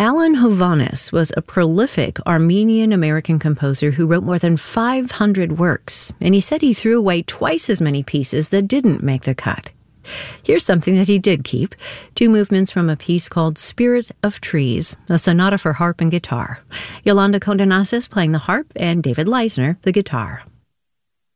Alan Hovhannes was a prolific Armenian-American composer who wrote more than 500 works, and he said he threw away twice as many pieces that didn't make the cut. Here's something that he did keep, 2 movements from a piece called Spirit of Trees, a sonata for harp and guitar. Yolanda Condenasis playing the harp and David Leisner the guitar.